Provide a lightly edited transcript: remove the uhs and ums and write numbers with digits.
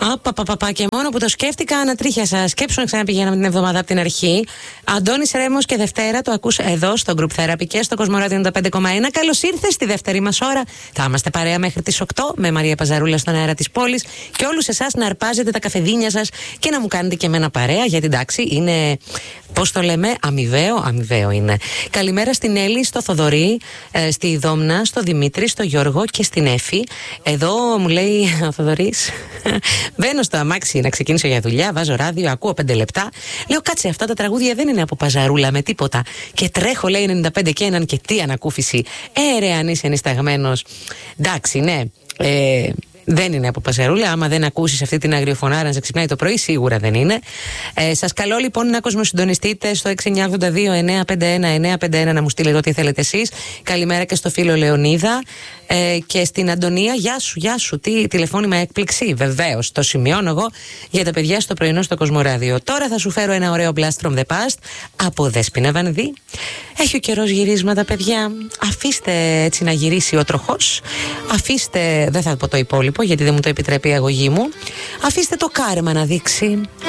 Απαπαπαπα, και μόνο που το σκέφτηκα ανατρίχιασα. Σκέψου να ξαναπηγαίναμε την εβδομάδα από την αρχή. Αντώνης Ρέμος και Δευτέρα, το ακούς εδώ στο Group Therapy και στο Κοσμοράδιο 95,1. Καλώς ήρθες στη δεύτερη μας ώρα. Θα είμαστε παρέα μέχρι τις 8 με Μαρία Παζαρούλα στον αέρα της πόλης. Και όλους εσάς να αρπάζετε τα καφεδίνια σας και να μου κάνετε και εμένα παρέα, γιατί εντάξει, είναι, πώς το λέμε, αμοιβαίο είναι. Καλημέρα στην Έλλη, στο Θοδωρή, στη Δόμνα, στο Δημήτρη, στο Γιώργο και στην Έφη. Εδώ μου λέει ο Θοδωρής. Μπαίνω στο αμάξι να ξεκινήσω για δουλειά, βάζω ράδιο, ακούω 5 λεπτά. Λέω κάτσε, αυτά τα τραγούδια δεν είναι από Παζαρούλα με τίποτα. Και τρέχω, λέει 95 και έναν, και τι ανακούφιση. Ρε, αν είσαι νησταγμένος. Εντάξει, ναι. Δεν είναι από Παζαρούλα. Άμα δεν ακούσεις αυτή την αγριοφωνάρα να σε ξυπνάει το πρωί, σίγουρα δεν είναι. Σας καλώ λοιπόν να κοσμοσυντονιστείτε στο 6982-951-951 να μου στείλετε ό,τι θέλετε εσείς. Καλημέρα και στο φίλο Λεωνίδα και στην Αντωνία. Γεια σου. Τι τηλεφώνημα έκπληξη. Βεβαίως, το σημειώνω εγώ για τα παιδιά στο πρωινό στο Κοσμοράδιο. Τώρα θα σου φέρω ένα ωραίο blast from the past από Δέσποινα Βανδύ. Έχει ο καιρός γυρίσματα, παιδιά. Αφήστε έτσι να γυρίσει ο τροχός. Αφήστε, δεν θα πω το υπόλοιπο γιατί δεν μου το επιτρέπει η αγωγή μου. Αφήστε το κάρμα να δείξει.